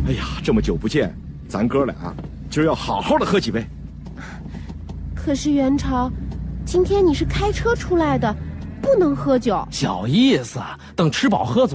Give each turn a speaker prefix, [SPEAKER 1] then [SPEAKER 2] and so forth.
[SPEAKER 1] 哎呀，这么久不见，咱哥俩今儿要好好的喝几杯。
[SPEAKER 2] 可是元朝，今天你是开车出来的，不能喝酒。
[SPEAKER 3] 小意思，等吃饱喝足